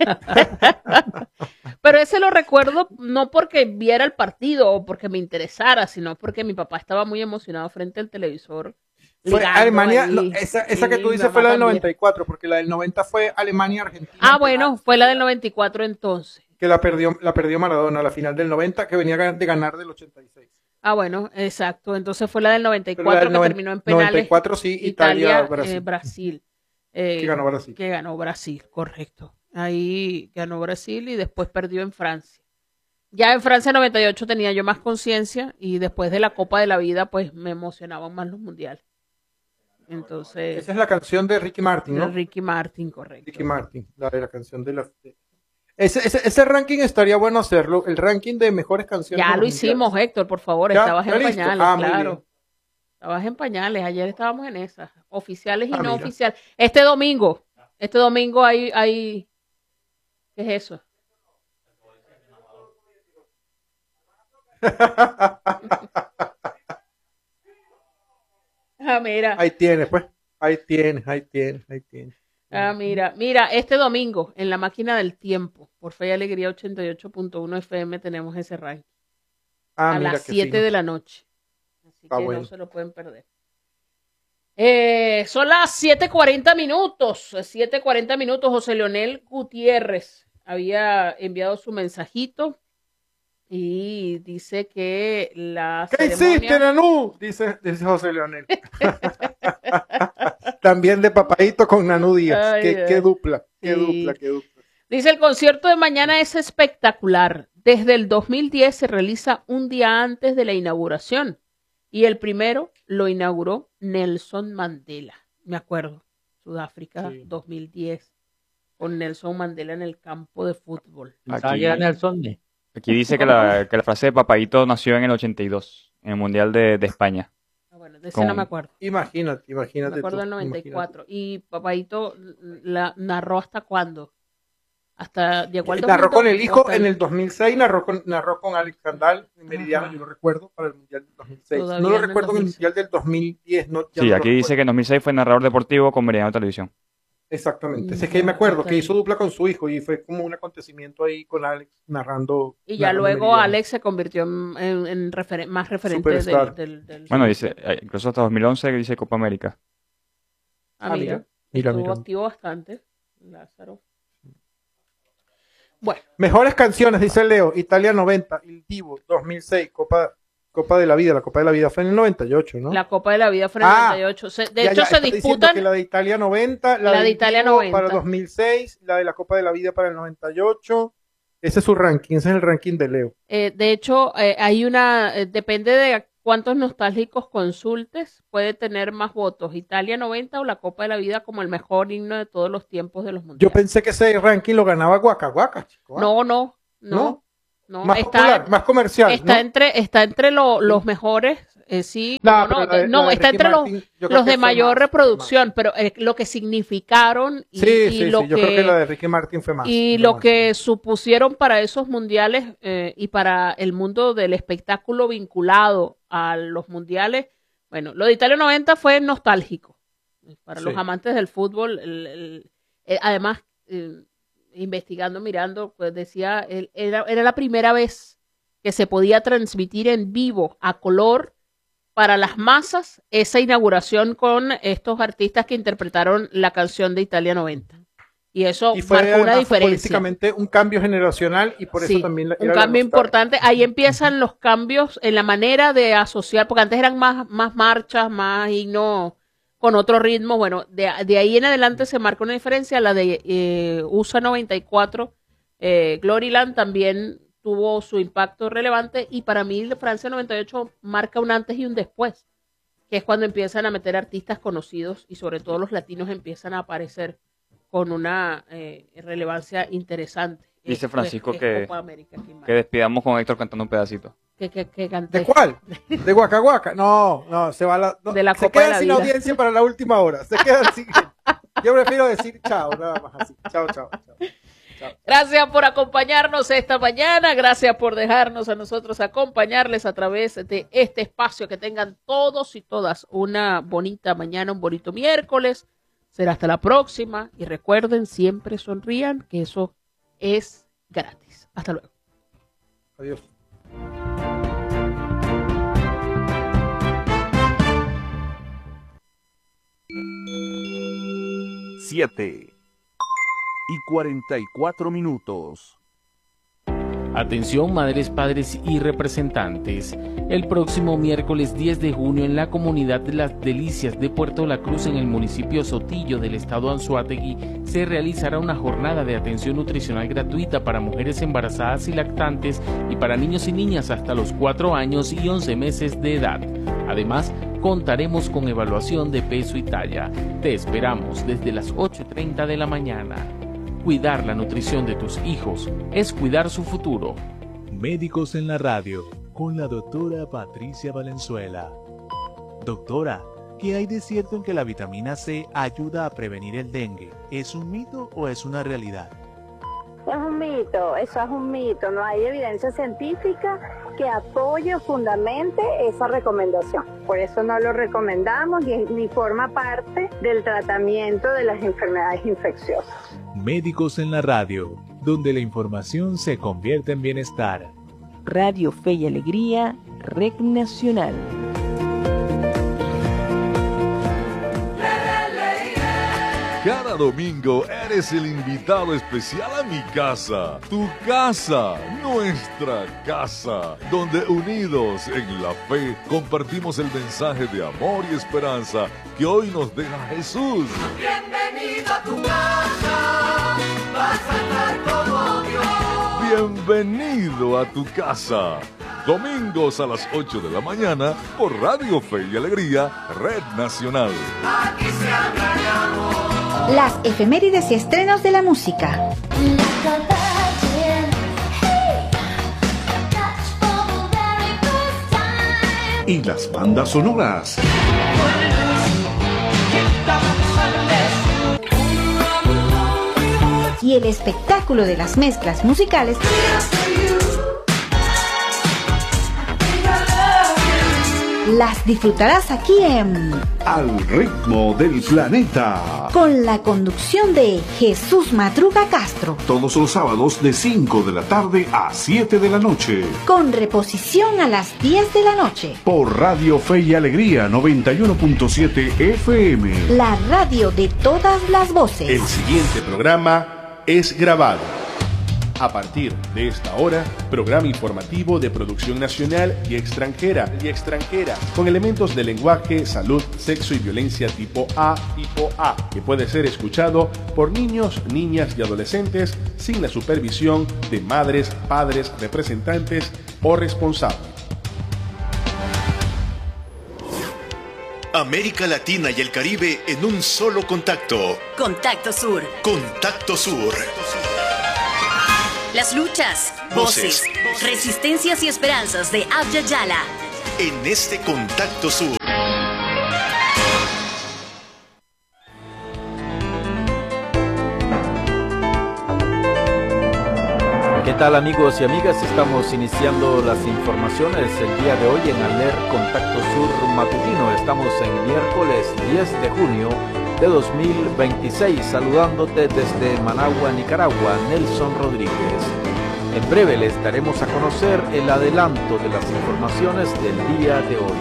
pero ese lo recuerdo no porque viera el partido o porque me interesara, sino porque mi papá estaba muy emocionado frente al televisor. Fue ligando Alemania, ahí. no, esa, esa que Sí, tú mi dices mamá fue la del también. noventa y cuatro, porque la del noventa fue Alemania-Argentina. Ah, en bueno, penales, fue la del noventa y cuatro entonces. Que la perdió, la perdió Maradona, la final del noventa, que venía de ganar del ochenta y seis. Ah, bueno, exacto. Entonces fue la del noventa y Pero la cuatro del que noven- terminó en penales. noventa y cuatro sí, Italia, Italia, eh, Brasil. Brasil. Eh, Que ganó Brasil. Que ganó Brasil, correcto. Ahí ganó Brasil y después perdió en Francia. Ya en Francia noventa y ocho tenía yo más conciencia y después de la Copa de la Vida pues me emocionaban más los mundiales. Entonces, Esa es la canción de Ricky Martin, de ¿no? Ricky Martin, correcto. Ricky Martin, la de la canción de la... de- Ese, ese, ese ranking estaría bueno hacerlo, el ranking de mejores canciones. Ya de lo los hicimos, mundiales. Héctor, por favor, ¿Ya? estabas en ¿Está listo? pañales, Ah, muy claro. bien. Estabas en pañales, ayer estábamos en esas, oficiales y Ah, no mira. oficiales. Este domingo, este domingo hay, hay, ¿qué es eso? Ah, mira, Ahí tienes, pues. Ahí tienes, ahí tienes, ahí tienes. ah, mira, mira, este domingo en la máquina del tiempo, por Fe y Alegría ochenta y ocho punto uno F M tenemos ese ranking Ah, a mira las qué siete fino. de la noche. Así Ah, que bueno. no se lo pueden perder. Eh, son las siete cuarenta minutos. siete cuarenta minutos. José Leonel Gutiérrez había enviado su mensajito y dice que la ¿Qué ceremonia... hiciste, Nanú? Dice, dice José Leonel. También de Papaito con Nanú Díaz. Ay, qué, ay. qué dupla, qué Sí. dupla, qué dupla. Dice, el concierto de mañana es espectacular. Desde el dos mil diez se realiza un día antes de la inauguración. Y el primero lo inauguró Nelson Mandela. Me acuerdo. Sudáfrica, Sí. dos mil diez. Con Nelson Mandela en el campo de fútbol. Aquí era Nelson de. Aquí dice que la, que la frase de Papaito nació en el ochenta y dos, en el Mundial de, de España. Ah, bueno, de ese Con- no me acuerdo. Imagínate, imagínate. Me acuerdo tú, del noventa y imagínate. cuatro. Y Papaito la narró hasta cuándo. Hasta llegó al Narró dos mil dos, con el o hijo hasta en el dos mil seis, narró con, narró con Alex Candal en Meridiano, Ajá. yo lo recuerdo, para el Mundial del dos mil seis. Todavía No lo en el recuerdo en el dos mil seis. Mundial del dos mil diez. No, ya Sí, no lo aquí dice que recuerdo. en dos mil seis fue narrador deportivo con Meridiano Televisión. Exactamente. Mm, Es que me acuerdo ok. que hizo dupla con su hijo y fue como un acontecimiento ahí con Alex narrando. Y ya narrando luego Meridiano. Alex se convirtió en, en- en referen- más referente del, Superstar. del, del- Bueno, dice, eh, incluso hasta dos mil once que dice Copa América. Ah, Ah, mira, mira. Mira, estuvo mira. activo bastante, Lázaro. Bueno, Mejores canciones, dice Leo. Italia noventa, Il Divo dos mil seis, Copa, Copa de la Vida, la Copa de la Vida fue en el noventa y ocho, ¿no? La Copa de la Vida fue en el Ah, noventa y ocho. Se- de Ya, hecho, ya, se está diciendo disputan. que la de Italia noventa, la, La de de Italia Vigo noventa. para dos mil seis, la de la Copa de la Vida para el noventa y ocho. Ese es su ranking, ese es el ranking de Leo. Eh, de hecho, eh, hay una, eh, depende de cuántos nostálgicos consultes, puede tener más votos, Italia noventa o la Copa de la Vida como el mejor himno de todos los tiempos de los Yo mundiales. pensé que ese ranking lo ganaba Guaca Guaca, chico. ¿ah? No, no, no, ¿No? no, Más está, popular, más comercial, está ¿no? entre, está entre lo- los mejores, eh, sí, No, no, pero la de- no, la de está Ricky entre los, Martin, yo creo los que de fue mayor más, reproducción, pero eh, lo que significaron y, Sí, y sí, lo sí, yo creo que la de Ricky Martin fue más. y fue lo más. que supusieron para esos mundiales eh, y para el mundo del espectáculo vinculado a los mundiales, bueno, lo de Italia noventa fue nostálgico. Para los Sí. amantes del fútbol, el- el- eh, además, eh, investigando, mirando, pues decía, el- era, era la primera vez que se podía transmitir en vivo a color para las masas esa inauguración con estos artistas que interpretaron la canción de Italia noventa. Y eso Y fue marcó una además, diferencia. políticamente un cambio generacional y por eso Sí, también la- un era la cambio nostalgia. importante. Ahí empiezan los cambios en la manera de asociar, porque antes eran más, más marchas, más himnos con otro ritmo. Bueno, de, de ahí en adelante se marca una diferencia. La de eh, U S A noventa y cuatro, eh, Gloryland también tuvo su impacto relevante y para mí Francia noventa y ocho marca un antes y un después, que es cuando empiezan a meter artistas conocidos y sobre todo los latinos empiezan a aparecer con una eh, relevancia interesante. Dice Es- Francisco es- es que- Copa América, aquí en Que despidamos con Héctor cantando un pedacito. que, que, que canté. ¿De cuál? ¿De Guaca Guaca? No, no, se va la, no, De la se Copa de quedan la sin Vida. audiencia para la última hora. Se quedan sin. Yo prefiero decir chao, nada más así. Chao, chao, chao. Gracias por acompañarnos esta mañana, gracias por dejarnos a nosotros acompañarles a través de este espacio. Que tengan todos y todas una bonita mañana, un bonito miércoles. Será hasta la próxima y recuerden, siempre sonrían, que eso es gratis. Hasta luego. Adiós. siete y cuarenta y cuatro minutos. Atención madres, padres y representantes. El próximo miércoles diez de junio en la comunidad de Las Delicias de Puerto La Cruz en el municipio Sotillo del estado Anzoátegui se realizará una jornada de atención nutricional gratuita para mujeres embarazadas y lactantes y para niños y niñas hasta los cuatro años y once meses de edad. Además, contaremos con evaluación de peso y talla. Te esperamos desde las ocho y treinta de la mañana. Cuidar la nutrición de tus hijos es cuidar su futuro. Médicos en la radio, con la doctora Patricia Valenzuela. Doctora, ¿qué hay de cierto en que la vitamina C ayuda a prevenir el dengue? ¿Es un mito o es una realidad? Es un mito, eso es un mito. No hay evidencia científica que apoye o fundamente esa recomendación. Por eso no lo recomendamos ni, ni forma parte del tratamiento de las enfermedades infecciosas. Médicos en la radio, donde la información se convierte en bienestar. Radio Fe y Alegría, Red Nacional. Cada domingo eres el invitado especial a mi casa, tu casa, nuestra casa, donde unidos en la fe compartimos el mensaje de amor y esperanza que hoy nos deja Jesús. Bienvenido a tu casa, vas a estar como Dios. Bienvenido a tu casa. Domingos a las ocho de la mañana por Radio Fe y Alegría, Red Nacional. Aquí se habla de amor. Las efemérides y estrenos de la música. Y las bandas sonoras. Y el espectáculo de las mezclas musicales. Las disfrutarás aquí en Al ritmo del planeta. Con la conducción de Jesús Madruga Castro. Todos los sábados de cinco de la tarde a siete de la noche. Con reposición a las diez de la noche. Por Radio Fe y Alegría noventa y uno punto siete F M. La radio de todas las voces. El siguiente programa es grabado. A partir de esta hora, programa informativo de producción nacional y extranjera, y extranjera, con elementos de lenguaje, salud, sexo y violencia tipo A, tipo A, que puede ser escuchado por niños, niñas y adolescentes sin la supervisión de madres, padres, representantes o responsables. América Latina y el Caribe en un solo contacto. Contacto Sur. Contacto Sur. Las luchas, voces, voces, resistencias y esperanzas de Abya Yala. En este Contacto Sur. ¿Qué tal, amigos y amigas? Estamos iniciando las informaciones el día de hoy en Aler Contacto Sur Matutino. Estamos en miércoles diez de junio de dos mil veintiséis, saludándote desde Managua, Nicaragua, Nelson Rodríguez. En breve les daremos a conocer el adelanto de las informaciones del día de hoy.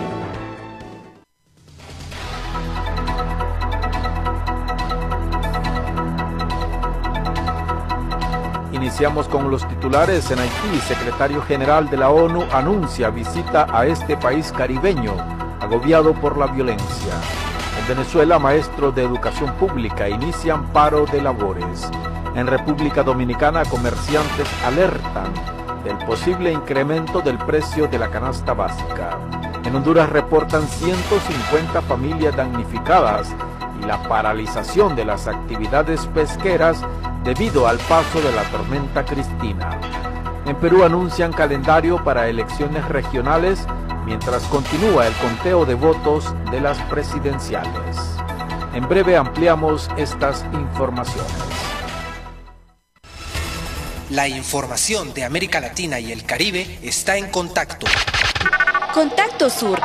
Iniciamos con los titulares. En Haití, secretario general de la ONU anuncia visita a este país caribeño, agobiado por la violencia. En Venezuela, maestros de educación pública inician paro de labores. En República Dominicana, comerciantes alertan del posible incremento del precio de la canasta básica. En Honduras reportan ciento cincuenta familias damnificadas y la paralización de las actividades pesqueras debido al paso de la tormenta Cristina. En Perú anuncian calendario para elecciones regionales mientras continúa el conteo de votos de las presidenciales. En breve ampliamos estas informaciones. La información de América Latina y el Caribe está en contacto. Contacto Sur.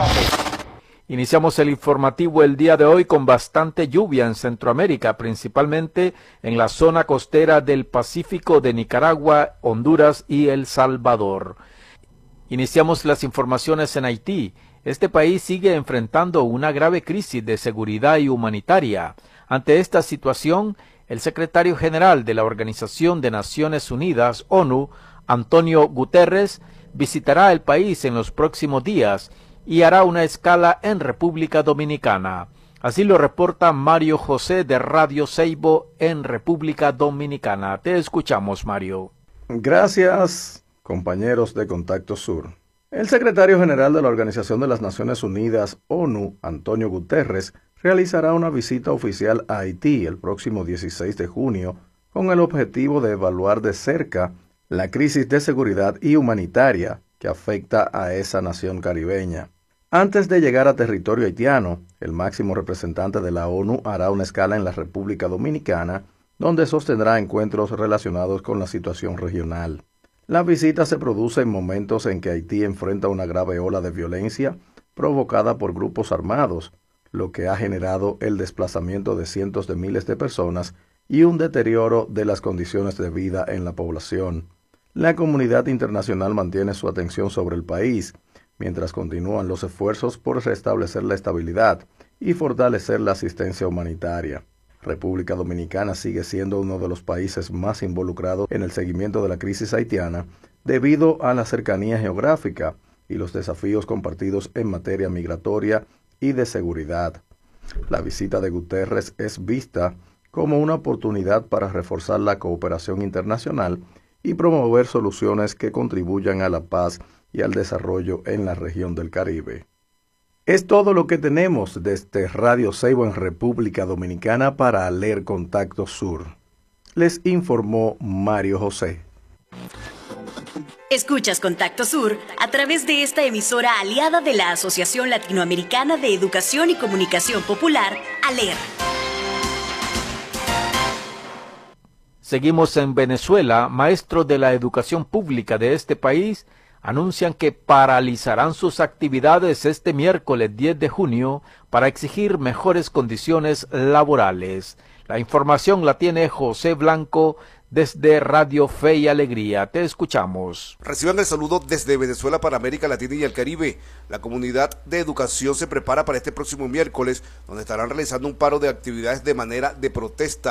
Iniciamos el informativo el día de hoy con bastante lluvia en Centroamérica, principalmente en la zona costera del Pacífico de Nicaragua, Honduras y El Salvador. Iniciamos las informaciones en Haití. Este país sigue enfrentando una grave crisis de seguridad y humanitaria. Ante esta situación, el secretario general de la Organización de Naciones Unidas, ONU, Antonio Guterres, visitará el país en los próximos días y hará una escala en República Dominicana. Así lo reporta Mario José de Radio Seibo en República Dominicana. Te escuchamos, Mario. Gracias, compañeros de Contacto Sur. El secretario general de la Organización de las Naciones Unidas, ONU, Antonio Guterres, realizará una visita oficial a Haití el próximo dieciséis de junio con el objetivo de evaluar de cerca la crisis de seguridad y humanitaria que afecta a esa nación caribeña. Antes de llegar a territorio haitiano, el máximo representante de la ONU hará una escala en la República Dominicana, donde sostendrá encuentros relacionados con la situación regional. La visita se produce en momentos en que Haití enfrenta una grave ola de violencia provocada por grupos armados, lo que ha generado el desplazamiento de cientos de miles de personas y un deterioro de las condiciones de vida en la población. La comunidad internacional mantiene su atención sobre el país, mientras continúan los esfuerzos por restablecer la estabilidad y fortalecer la asistencia humanitaria. República Dominicana sigue siendo uno de los países más involucrados en el seguimiento de la crisis haitiana debido a la cercanía geográfica y los desafíos compartidos en materia migratoria y de seguridad. La visita de Guterres es vista como una oportunidad para reforzar la cooperación internacional y promover soluciones que contribuyan a la paz y al desarrollo en la región del Caribe. Es todo lo que tenemos desde Radio Seibo en República Dominicana para Aler Contacto Sur. Les informó Mario José. Escuchas Contacto Sur a través de esta emisora aliada de la Asociación Latinoamericana de Educación y Comunicación Popular, ALER. Seguimos en Venezuela. Maestros de la educación pública de este país anuncian que paralizarán sus actividades este miércoles diez de junio para exigir mejores condiciones laborales. La información la tiene José Blanco desde Radio Fe y Alegría. Te escuchamos. Reciban el saludo desde Venezuela para América Latina y el Caribe. La comunidad de educación se prepara para este próximo miércoles, donde estarán realizando un paro de actividades de manera de protesta.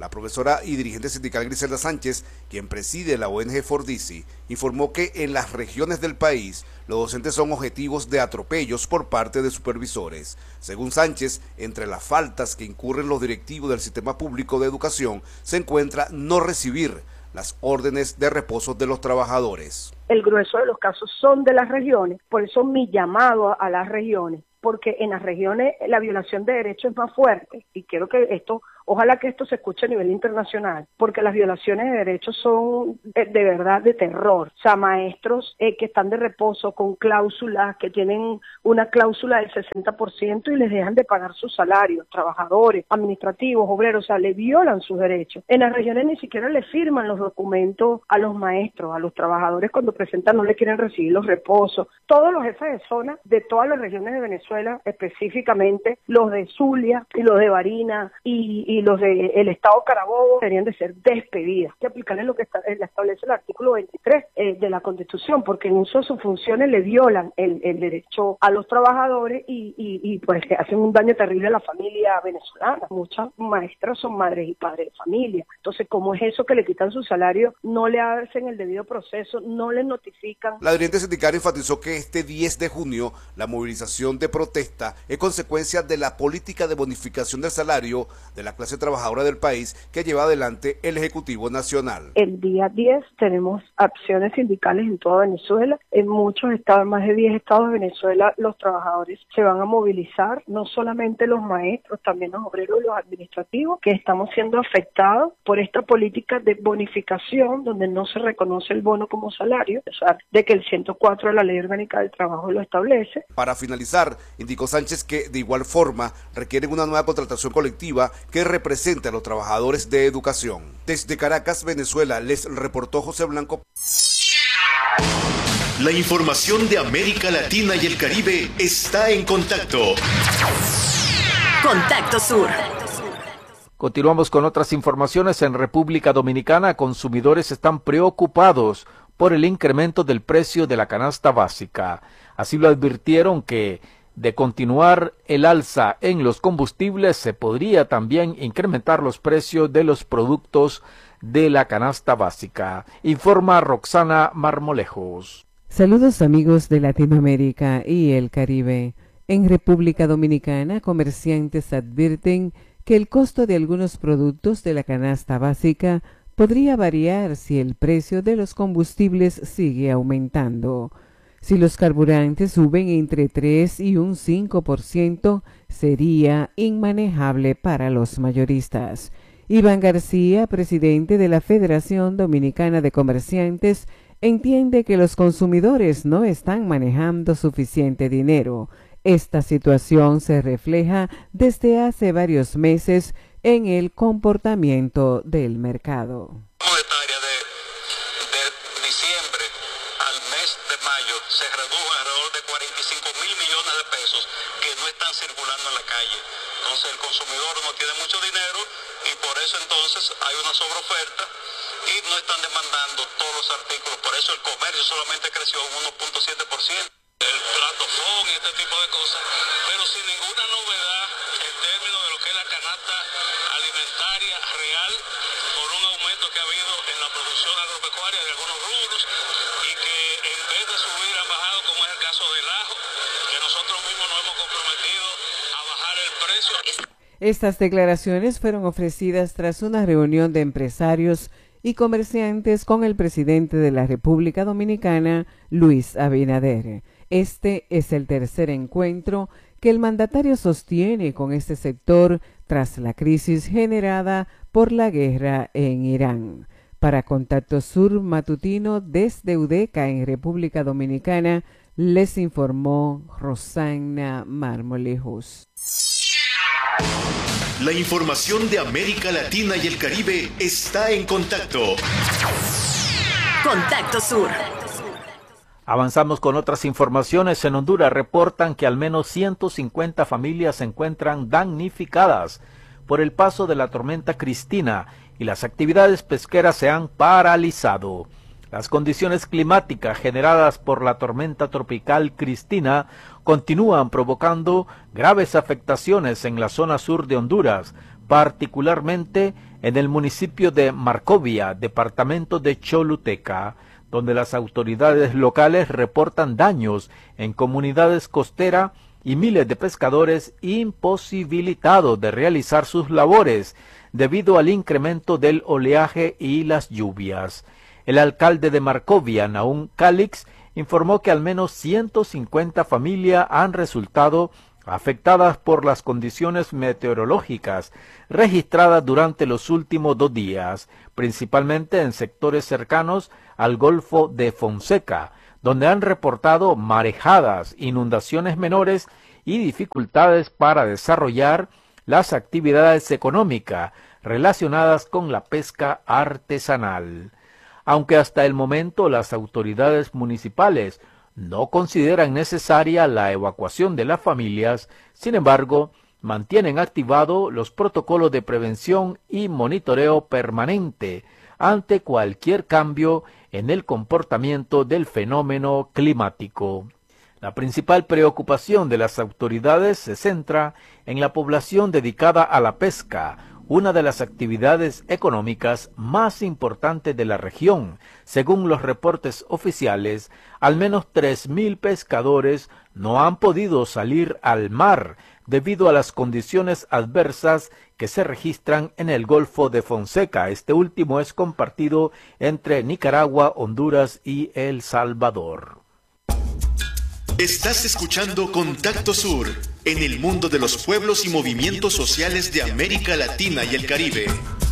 La profesora y dirigente sindical Griselda Sánchez, quien preside la O N G Fordisi, informó que en las regiones del país los docentes son objetivos de atropellos por parte de supervisores. Según Sánchez, entre las faltas que incurren los directivos del sistema público de educación se encuentra no recibir las órdenes de reposo de los trabajadores. El grueso de los casos son de las regiones, por eso mi llamado a las regiones, porque en las regiones la violación de derechos es más fuerte, y quiero que esto, ojalá que esto se escuche a nivel internacional, porque las violaciones de derechos son de, de verdad de terror. O sea, maestros eh, que están de reposo con cláusulas, que tienen una cláusula del sesenta por ciento y les dejan de pagar sus salarios, trabajadores, administrativos, obreros, o sea, le violan sus derechos. En las regiones ni siquiera le firman los documentos a los maestros, a los trabajadores cuando presentan no le quieren recibir los reposos. Todos los jefes de zona de todas las regiones de Venezuela, específicamente los de Zulia y los de Barinas y, y los del de estado Carabobo, deberían de ser despedidas. Hay que aplicarles lo que está, establece el artículo veintitrés eh, de la Constitución, porque en uso de sus funciones le violan el, el derecho a los trabajadores y, y, y pues hacen un daño terrible a la familia venezolana. Muchas maestras son madres y padres de familia. Entonces, ¿cómo es eso que le quitan su salario? No le hacen el debido proceso, no le notifican. La dirigente sindical enfatizó que este diez de junio la movilización de protesta es consecuencia de la política de bonificación del salario de la clase trabajadora del país que lleva adelante el Ejecutivo Nacional. El día diez tenemos acciones sindicales en toda Venezuela. En muchos estados, más de diez estados de Venezuela, los trabajadores se van a movilizar, no solamente los maestros, también los obreros y los administrativos, que estamos siendo afectados por esta política de bonificación, donde no se reconoce el bono como salario, a pesar de que el ciento cuatro de la Ley Orgánica del Trabajo lo establece. Para finalizar, indicó Sánchez que de igual forma requieren una nueva contratación colectiva que represente a los trabajadores de educación. Desde Caracas, Venezuela, les reportó José Blanco. La información de América Latina y el Caribe está en contacto. Contacto Sur. Continuamos con otras informaciones. En República Dominicana, consumidores están preocupados por el incremento del precio de la canasta básica. Así lo advirtieron que, de continuar el alza en los combustibles, se podría también incrementar los precios de los productos de la canasta básica. Informa Roxana Marmolejos. Saludos amigos de Latinoamérica y el Caribe. En República Dominicana, comerciantes advierten que el costo de algunos productos de la canasta básica podría variar si el precio de los combustibles sigue aumentando. Si los carburantes suben entre tres y un cinco por ciento, sería inmanejable para los mayoristas. Iván García, presidente de la Federación Dominicana de Comerciantes, entiende que los consumidores no están manejando suficiente dinero. Esta situación se refleja desde hace varios meses en el comportamiento del mercado. Monetaria de, de diciembre al mes de mayo se redujo alrededor de cuarenta y cinco mil millones de pesos que no están circulando en la calle. Entonces el consumidor no tiene mucho dinero y por eso entonces hay una sobreoferta y no están demandando todos los artículos. Por eso el comercio solamente creció un uno punto siete por ciento. El platofón y este tipo de cosas, pero sin ninguna novedad en términos de lo que es la canasta alimentaria real por un aumento que ha habido en la producción agropecuaria de algunos rubros y que en vez de subir han bajado, como es el caso del ajo, que nosotros mismos nos hemos comprometido a bajar el precio. Estas declaraciones fueron ofrecidas tras una reunión de empresarios y comerciantes con el presidente de la República Dominicana, Luis Abinader. Este es el tercer encuentro que el mandatario sostiene con este sector tras la crisis generada por la guerra en Irán. Para Contacto Sur Matutino desde Udeca en República Dominicana, les informó Rosana Marmolejos. La información de América Latina y el Caribe está en contacto. Contacto Sur. Avanzamos con otras informaciones. En Honduras reportan que al menos ciento cincuenta familias se encuentran damnificadas por el paso de la tormenta Cristina y las actividades pesqueras se han paralizado. Las condiciones climáticas generadas por la tormenta tropical Cristina continúan provocando graves afectaciones en la zona sur de Honduras, particularmente en el municipio de Marcovia, departamento de Choluteca, donde las autoridades locales reportan daños en comunidades costeras y miles de pescadores imposibilitados de realizar sus labores debido al incremento del oleaje y las lluvias. El alcalde de Marcovia, Naum Calix, informó que al menos ciento cincuenta familias han resultado afectadas por las condiciones meteorológicas registradas durante los últimos dos días, principalmente en sectores cercanos al Golfo de Fonseca, donde han reportado marejadas, inundaciones menores y dificultades para desarrollar las actividades económicas relacionadas con la pesca artesanal. Aunque hasta el momento las autoridades municipales no consideran necesaria la evacuación de las familias, sin embargo, mantienen activados los protocolos de prevención y monitoreo permanente ante cualquier cambio en el comportamiento del fenómeno climático. La principal preocupación de las autoridades se centra en la población dedicada a la pesca, una de las actividades económicas más importantes de la región. Según los reportes oficiales, al menos tres mil pescadores no han podido salir al mar debido a las condiciones adversas que se registran en el Golfo de Fonseca. Este último es compartido entre Nicaragua, Honduras y El Salvador. Estás escuchando Contacto Sur, en el mundo de los pueblos y movimientos sociales de América Latina y el Caribe.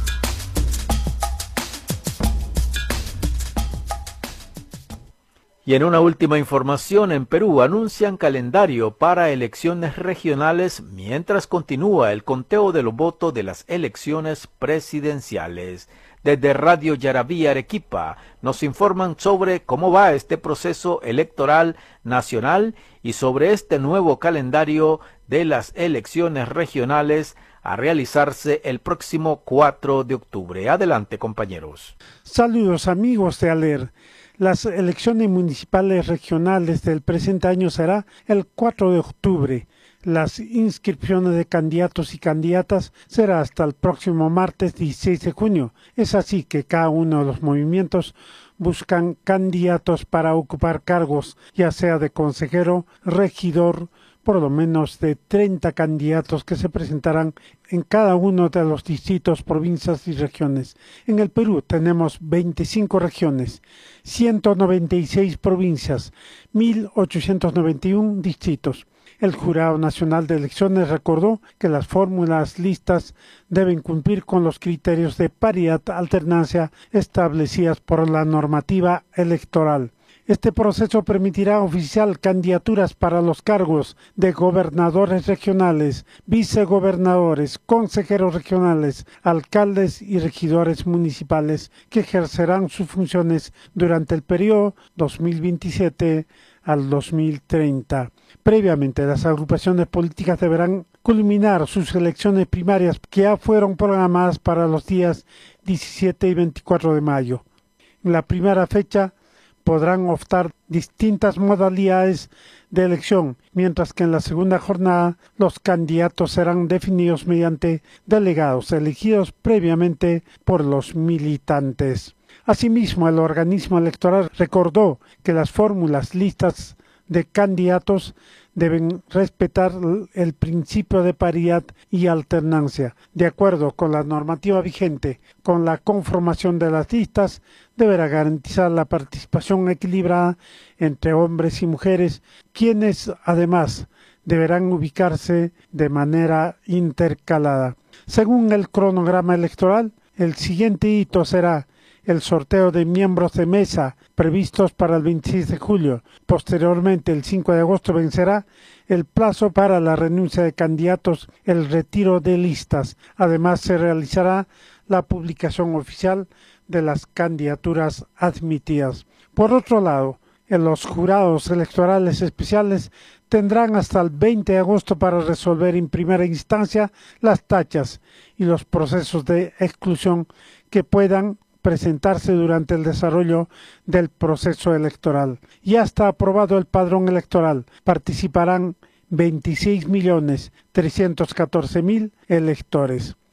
Y en una última información, en Perú anuncian calendario para elecciones regionales mientras continúa el conteo de los votos de las elecciones presidenciales. Desde Radio Yarabí Arequipa nos informan sobre cómo va este proceso electoral nacional y sobre este nuevo calendario de las elecciones regionales a realizarse el próximo cuatro de octubre. Adelante, compañeros. Saludos, amigos de ALER. Las elecciones municipales regionales del presente año será el cuatro de octubre. Las inscripciones de candidatos y candidatas será hasta el próximo martes dieciséis de junio. Es así que cada uno de los movimientos buscan candidatos para ocupar cargos, ya sea de consejero, regidor, por lo menos de treinta candidatos que se presentarán en cada uno de los distritos, provincias y regiones. En el Perú tenemos veinticinco regiones, ciento noventa y seis provincias, mil ochocientos noventa y uno distritos. El Jurado Nacional de Elecciones recordó que las fórmulas listas deben cumplir con los criterios de paridad alternancia establecidas por la normativa electoral. Este proceso permitirá oficiar candidaturas para los cargos de gobernadores regionales, vicegobernadores, consejeros regionales, alcaldes y regidores municipales que ejercerán sus funciones durante el periodo dos mil veintisiete al dos mil treinta. Previamente, las agrupaciones políticas deberán culminar sus elecciones primarias que ya fueron programadas para los días diecisiete y veinticuatro de mayo. En la primera fecha podrán optar distintas modalidades de elección, mientras que en la segunda jornada los candidatos serán definidos mediante delegados elegidos previamente por los militantes. Asimismo, el organismo electoral recordó que las fórmulas listas de candidatos deben respetar el principio de paridad y alternancia. De acuerdo con la normativa vigente, con la conformación de las listas, deberá garantizar la participación equilibrada entre hombres y mujeres, quienes además deberán ubicarse de manera intercalada. Según el cronograma electoral, el siguiente hito será el sorteo de miembros de mesa previstos para el veintiséis de julio. Posteriormente, el cinco de agosto vencerá el plazo para la renuncia de candidatos, el retiro de listas. Además, se realizará la publicación oficial de las candidaturas admitidas. Por otro lado, en los jurados electorales especiales tendrán hasta el veinte de agosto para resolver en primera instancia las tachas y los procesos de exclusión que puedan presentarse durante el desarrollo del proceso electoral. Ya está aprobado el padrón electoral. Participarán veintiséis millones trescientos catorce mil electores.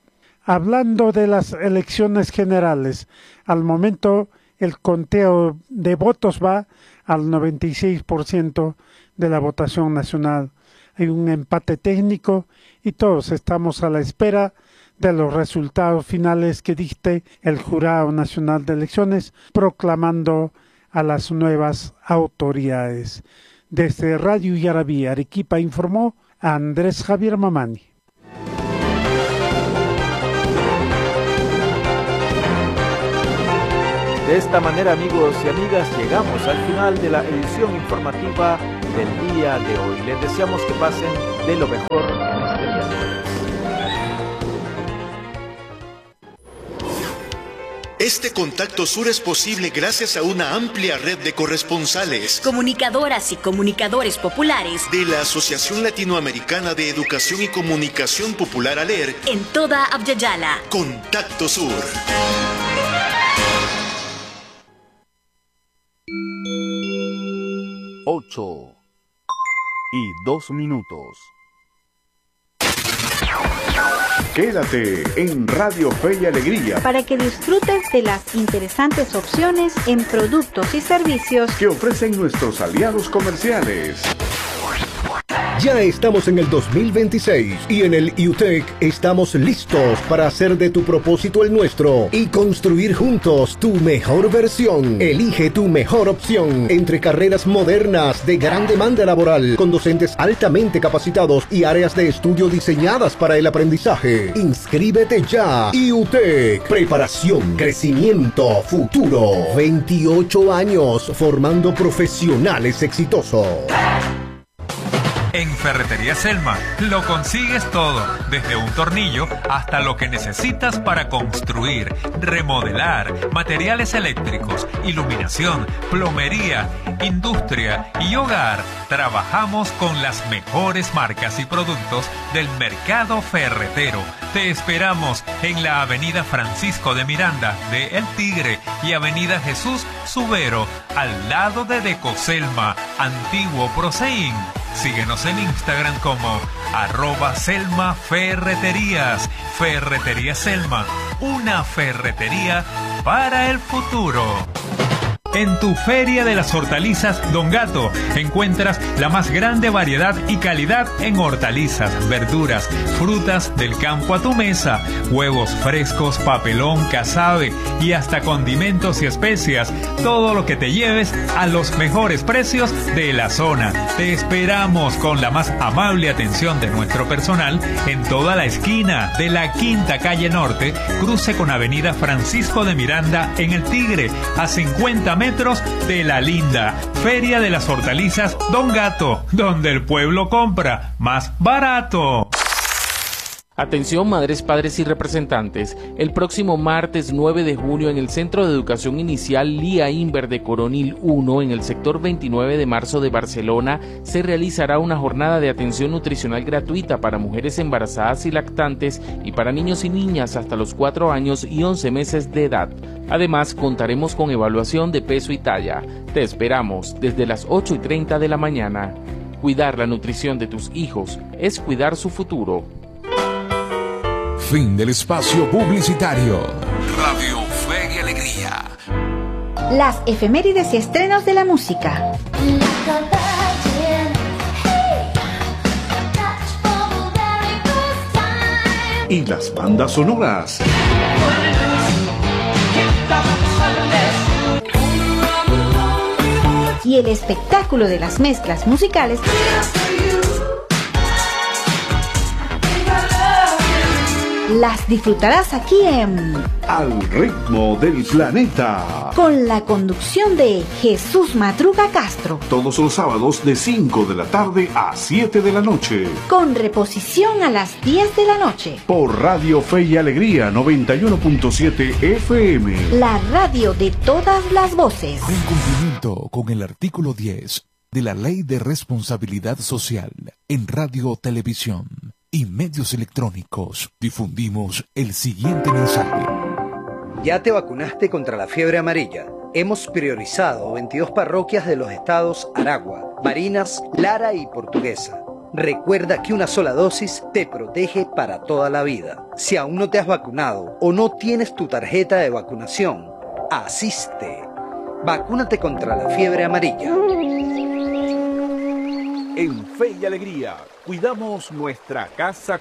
Hablando de las elecciones generales, al momento el conteo de votos va al noventa y seis por ciento de la votación nacional. Hay un empate técnico y todos estamos a la espera de los resultados finales que dicte el Jurado Nacional de Elecciones, proclamando a las nuevas autoridades. Desde Radio Yarabí, Arequipa, informó Andrés Javier Mamani. De esta manera, amigos y amigas, llegamos al final de la edición informativa del día de hoy. Les deseamos que pasen de lo mejor en este día. Este Contacto Sur es posible gracias a una amplia red de corresponsales, comunicadoras y comunicadores populares de la Asociación Latinoamericana de Educación y Comunicación Popular ALER en toda Abya-Yala. Contacto Sur. Ocho y dos minutos. Quédate en Radio Fe y Alegría para que disfrutes de las interesantes opciones en productos y servicios que ofrecen nuestros aliados comerciales. Ya estamos en el dos mil veintiséis y en el I U T E C estamos listos para hacer de tu propósito el nuestro y construir juntos tu mejor versión. Elige tu mejor opción entre carreras modernas de gran demanda laboral con docentes altamente capacitados y áreas de estudio diseñadas para el aprendizaje. Inscríbete ya. I U T E C, preparación, crecimiento, futuro. veintiocho años formando profesionales exitosos. En Ferretería Selma lo consigues todo, desde un tornillo hasta lo que necesitas para construir, remodelar, materiales eléctricos, iluminación, plomería, industria y hogar. Trabajamos con las mejores marcas y productos del mercado ferretero. Te esperamos en la Avenida Francisco de Miranda de El Tigre y Avenida Jesús Subero, al lado de Decoselma, antiguo Proseín. Síguenos en Instagram como arroba Selma Ferreterías. Ferretería Selma, una ferretería para el futuro. En tu Feria de las Hortalizas Don Gato encuentras la más grande variedad y calidad en hortalizas, verduras, frutas del campo a tu mesa, huevos frescos, papelón, casabe y hasta condimentos y especias. Todo lo que te lleves a los mejores precios de la zona. Te esperamos con la más amable atención de nuestro personal en toda la esquina de la Quinta Calle Norte, cruce con Avenida Francisco de Miranda en El Tigre, a cincuenta metros de La Linda. Feria de las Hortalizas Don Gato, donde el pueblo compra más barato. Atención madres, padres y representantes, el próximo martes nueve de junio en el Centro de Educación Inicial Lía Inver de Coronil uno en el sector veintinueve de marzo de Barcelona se realizará una jornada de atención nutricional gratuita para mujeres embarazadas y lactantes y para niños y niñas hasta los cuatro años y once meses de edad. Además, contaremos con evaluación de peso y talla. Te esperamos desde las ocho y treinta de la mañana. Cuidar la nutrición de tus hijos es cuidar su futuro. Fin del espacio publicitario. Radio Fe y Alegría. Las efemérides y estrenos de la música. Y las bandas sonoras. Y el espectáculo de las mezclas musicales. Las disfrutarás aquí en Al Ritmo del Planeta, con la conducción de Jesús Matruga Castro, todos los sábados de cinco de la tarde a siete de la noche, con reposición a las diez de la noche, por Radio Fe y Alegría noventa y uno punto siete F M, la radio de todas las voces. En cumplimiento con el artículo diez de la Ley de Responsabilidad Social en Radio, Televisión y medios electrónicos, difundimos el siguiente mensaje. ¿Ya te vacunaste contra la fiebre amarilla? Hemos priorizado veintidós parroquias de los estados Aragua, Barinas, Lara y Portuguesa. Recuerda que una sola dosis te protege para toda la vida. Si aún no te has vacunado o no tienes tu tarjeta de vacunación, asiste. Vacúnate contra la fiebre amarilla. En Fe y Alegría, cuidamos nuestra casa